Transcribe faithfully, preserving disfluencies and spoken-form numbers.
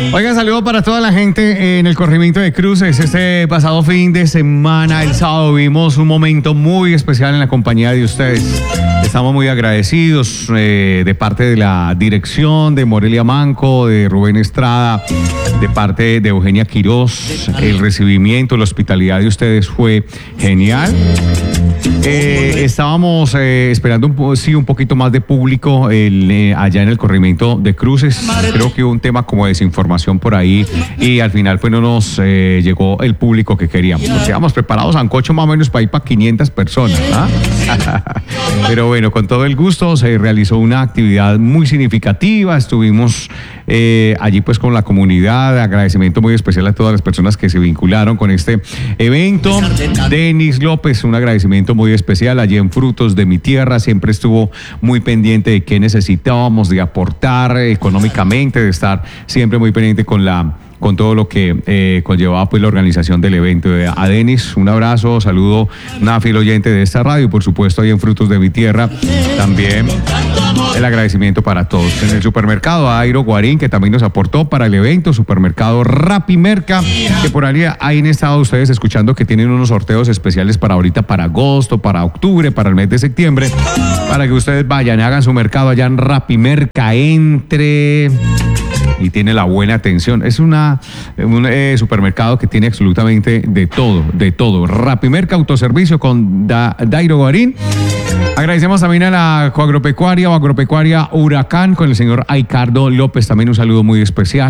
Oiga, saludo para toda la gente en el corregimiento de Cruces. Este pasado fin de semana, el sábado, vimos un momento muy especial en la compañía de ustedes. Estamos muy agradecidos eh, de parte de la dirección, de Morelia Manco, de Rubén Estrada, de parte de Eugenia Quiroz. El recibimiento, la hospitalidad de ustedes fue genial. Eh, estábamos eh, esperando un, sí, un poquito más de público el, eh, allá en el corregimiento de Cruces. Creo que hubo un tema como de desinformación por ahí y al final pues no nos eh, llegó el público que queríamos. Nos íbamos preparados sancocho más o menos para ir para quinientas personas, ¿ah? Pero bueno, con todo el gusto se realizó una actividad muy significativa. Estuvimos eh, allí pues con la comunidad. Agradecimiento muy especial a todas las personas que se vincularon con este evento. Denis López, un agradecimiento muy especial allí en Frutos de mi Tierra. Siempre estuvo muy pendiente de qué necesitábamos, de aportar económicamente, de estar siempre muy pendiente con la con todo lo que eh, conllevaba pues la organización del evento. A Denis, un abrazo, saludo, una fiel oyente de esta radio, por supuesto, ahí en Frutos de mi Tierra. También el agradecimiento para todos. En el supermercado Airo Guarín, que también nos aportó para el evento, supermercado Rapimerca, que por ahí han estado ustedes escuchando que tienen unos sorteos especiales para ahorita, para agosto, para octubre, para el mes de septiembre, para que ustedes vayan y hagan su mercado allá en Rapimerca, entre... y tiene la buena atención. Es una, un eh, supermercado que tiene absolutamente de todo, de todo. Rapimerca, autoservicio con da, Dairo Guarín. Agradecemos también a la coagropecuaria o agropecuaria Huracán con el señor Aicardo López. También un saludo muy especial.